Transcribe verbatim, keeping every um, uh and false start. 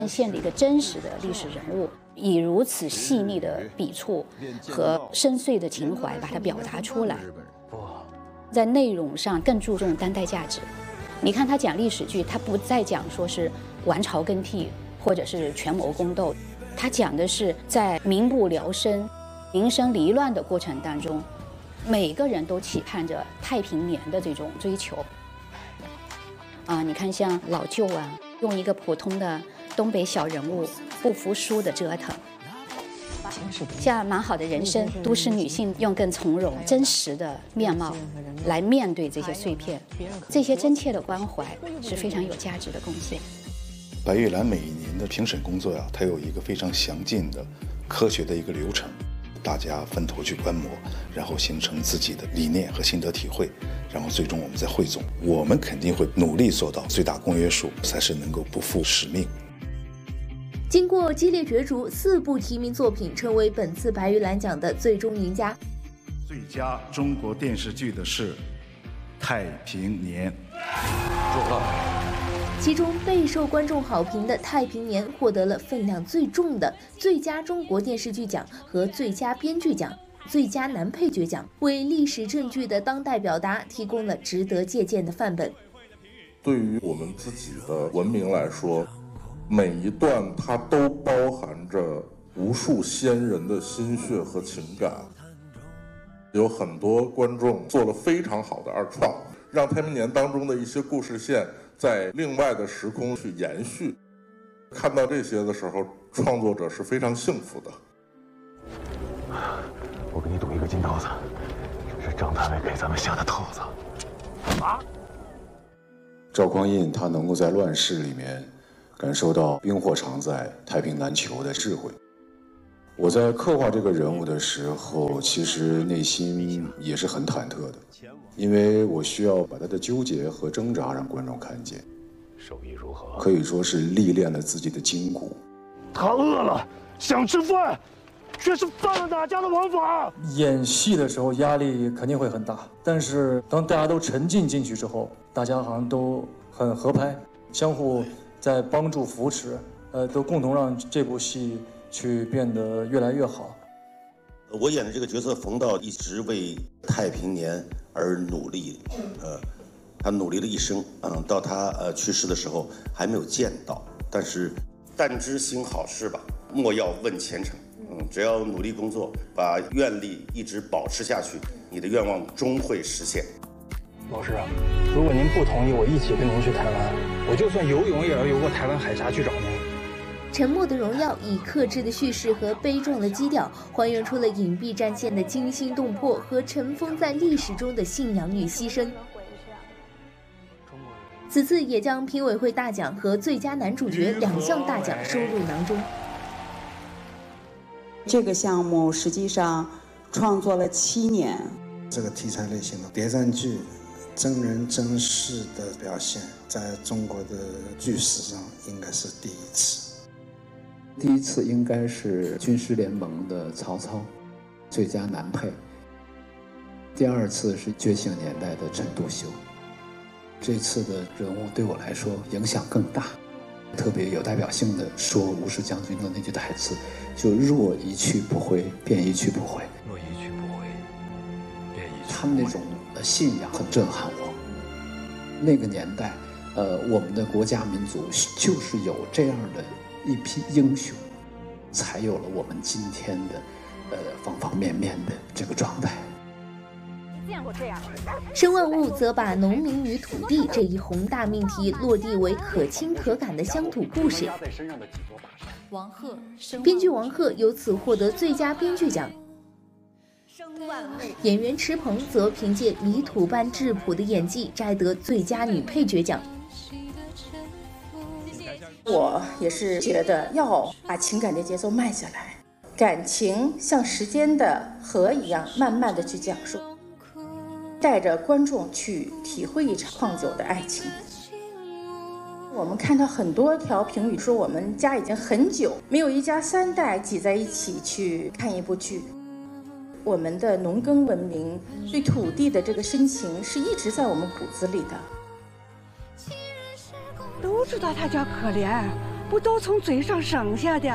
现了一个真实的历史人物，以如此细腻的笔触和深邃的情怀把它表达出来。在内容上更注重当代价值。你看他讲历史剧，他不再讲说是王朝更替或者是权谋宫斗，他讲的是在民不聊生、民生离乱的过程当中，每个人都期盼着太平年的这种追求。啊，你看像老舅啊，用一个普通的东北小人物不服输的折腾，像蛮好的人生，都市女性用更从容真实的面貌来面对这些碎片，这些真切的关怀是非常有价值的贡献。 白玉兰每一年的评审工作呀、啊，它有一个非常详尽的科学的一个流程，大家分头去观摩，然后形成自己的理念和心得体会，然后最终我们再汇总。我们肯定会努力做到最大公约数，才是能够不负使命。 经过激烈角逐，四部提名作品成为本次白玉兰奖的最终赢家。 最佳中国电视剧的是《太平年》，祝贺。 其中备受观众好评的《太平年》获得了分量最重的最佳中国电视剧奖和最佳编剧奖、最佳男配角奖，为历史正剧的当代表达提供了值得借鉴的范本。 对于我们自己的文明来说，每一段它都包含着无数先人的心血和情感。有很多观众做了非常好的二创，让太平年当中的一些故事线在另外的时空去延续。看到这些的时候，创作者是非常幸福的。 我给你赌一个金豆子，是张大伟给咱们下的套子。啊！ 赵匡胤他能够在乱世里面感受到冰火常在、太平难求的智慧。我在刻画这个人物的时候，其实内心也是很忐忑的，因为我需要把他的纠结和挣扎让观众看见。 手艺如何？ 可以说是历练了自己的筋骨。 他饿了，想吃饭，却是犯了哪家的王法？ 演戏的时候压力肯定会很大，但是当大家都沉浸进去之后，大家好像都很合拍，相互在帮助扶持，呃，都共同让这部戏去变得越来越好。 我演的这个角色冯道一直为太平年而努力，呃，他努力了一生，嗯，到他呃去世的时候还没有见到，但是但知行好事吧，莫要问前程。嗯，只要努力工作，把愿力一直保持下去，你的愿望终会实现。 老师，如果您不同意我一起跟您去台湾，我就算游泳也要游过台湾海峡去找您。 《沉默的荣耀》以克制的叙事和悲壮的基调，还原出了隐蔽战线的惊心动魄和尘封在历史中的信仰与牺牲。此次也将评委会大奖和最佳男主角两项大奖收入囊中。 这个项目实际上创作了七年。 这个题材类型的谍战剧，真人真事的表现，在中国的剧史上应该是第一次。 第一次应该是军师联盟的曹操，最佳男配。第二次是觉醒年代的陈独秀。这次的人物对我来说影响更大，特别有代表性的说吴氏将军的那句台词，就若一去不回，便一去不回。 若一去不回，便一去不回。 他们那种信仰很震撼我。那个年代，呃，我们的国家民族就是有这样的一批英雄，才有了我们今天的呃方方面面的这个状态。 申万物则把农民与土地这一宏大命题落地为可亲可感的乡土故事。 王鹤， 编剧王鹤由此获得最佳编剧奖。演员池鹏则凭借泥土般质朴的演技摘得最佳女配角奖。 我也是觉得要把情感的节奏慢下来，感情像时间的河一样慢慢的去讲述，带着观众去体会一场旷久的爱情。我们看到很多条评语说我们家已经很久没有一家三代挤在一起去看一部剧。我们的农耕文明对土地的这个深情是一直在我们骨子里的。 都知道他叫可怜， 不都从嘴上省下的？